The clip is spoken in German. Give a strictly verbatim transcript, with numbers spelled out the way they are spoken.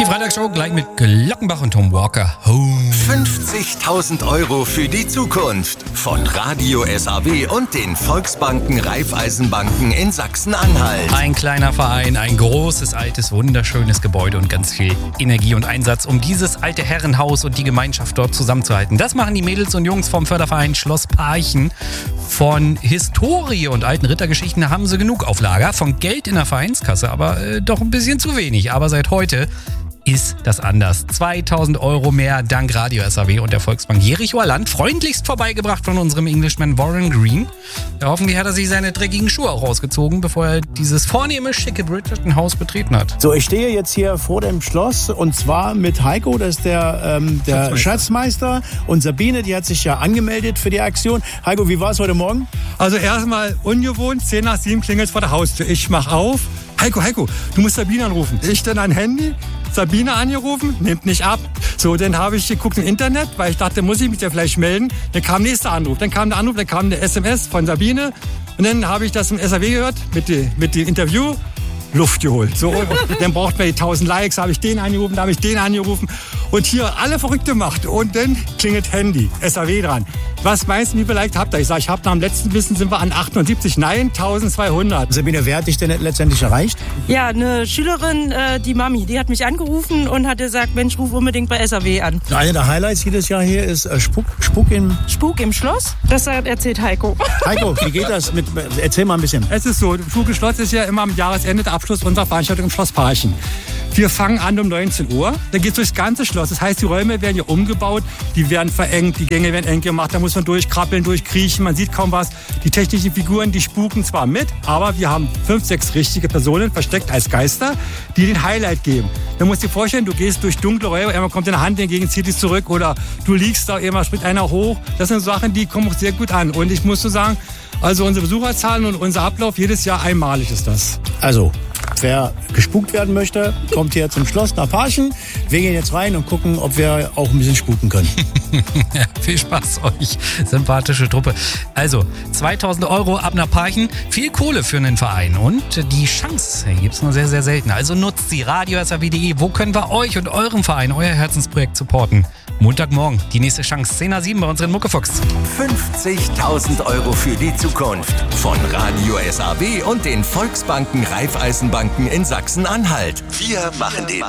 Freitagsshow gleich mit Glockenbach und Tom Walker. Home. fünfzigtausend Euro für die Zukunft von Radio S A W und den Volksbanken Raiffeisenbanken in Sachsen-Anhalt. Ein kleiner Verein, ein großes, altes, wunderschönes Gebäude und ganz viel Energie und Einsatz, um dieses alte Herrenhaus und die Gemeinschaft dort zusammenzuhalten. Das machen die Mädels und Jungs vom Förderverein Schloss Parchen. Von Historie und alten Rittergeschichten haben sie genug auf Lager. Von Geld in der Vereinskasse aber äh, doch ein bisschen zu wenig. Aber seit heute ist das anders. zweitausend Euro mehr dank Radio S A W und der Volksbank Jerichoer Land. Freundlichst vorbeigebracht von unserem Englishman Warren Green. Ja, hoffentlich hat er sich seine dreckigen Schuhe auch rausgezogen, bevor er dieses vornehme, schicke Bridgerton-Haus betreten hat. So, ich stehe jetzt hier vor dem Schloss und zwar mit Heiko, das ist der, ähm, der Schatzmeister. Und Sabine, die hat sich ja angemeldet für die Aktion. Heiko, wie war es heute Morgen? Also erstmal ungewohnt, zehn nach sieben klingelt vor der Haustür. Ich mach auf. Heiko, Heiko, du musst Sabine anrufen. Ich dann ein Handy, Sabine angerufen, nimmt nicht ab. So, dann habe ich geguckt im Internet, weil ich dachte, muss ich mich ja vielleicht melden. Dann kam nächster Anruf, dann kam der Anruf, dann kam eine S M S von Sabine. Und dann habe ich das im S A W gehört, mit, die, mit dem Interview. Luft geholt. So, dann braucht man die tausend Likes, habe ich den angerufen, da habe ich den angerufen und hier alle Verrückte macht und dann klingelt Handy, S A W dran. Was meinst du, wie viel Likes habt ihr? Ich sage, ich habe nach dem letzten Wissen sind wir an achtundsiebzig, nein, eintausendzweihundert. Sabine, wer hat dich denn letztendlich erreicht? Ja, eine Schülerin, äh, die Mami, die hat mich angerufen und hat gesagt, Mensch, ruf unbedingt bei S A W an. Eine der Highlights jedes Jahr hier ist äh, Spuk, Spuk im... Spuk im Schloss? Das erzählt Heiko. Heiko, wie geht das? Mit, erzähl mal ein bisschen. Es ist so, Spuk im Schloss ist ja immer am Jahresende der Abschluss unserer Veranstaltung im Schloss Parchen. Wir fangen an um neunzehn Uhr, dann geht es durchs ganze Schloss. Das heißt, die Räume werden ja umgebaut, die werden verengt, die Gänge werden eng gemacht, da muss man durchkrabbeln, durchkriechen, man sieht kaum was. Die technischen Figuren, die spuken zwar mit, aber wir haben fünf, sechs richtige Personen versteckt als Geister, die den Highlight geben. Da musst du dir vorstellen, du gehst durch dunkle Räume, irgendwann kommt deine Hand entgegen, zieht dich zurück oder du liegst da, irgendwann springt einer hoch. Das sind Sachen, die kommen auch sehr gut an. Und ich muss so sagen, also unsere Besucherzahlen und unser Ablauf jedes Jahr einmalig ist das. Also, wer gespukt werden möchte, kommt hier zum Schloss nach Parchen. Wir gehen jetzt rein und gucken, ob wir auch ein bisschen spuken können. Ja, viel Spaß euch, sympathische Truppe. Also, zweitausend Euro ab nach Parchen, viel Kohle für einen Verein. Und die Chance gibt es nur sehr, sehr selten. Also nutzt sie, radio s a w punkt de. Wo können wir euch und eurem Verein, euer Herzensprojekt supporten? Montagmorgen, die nächste Chance, zehn nach sieben bei uns in Muckefuchs. fünfzigtausend Euro für die Zukunft von Radio S A W und den Volksbanken Raiffeisenbanken in Sachsen-Anhalt. Wir machen den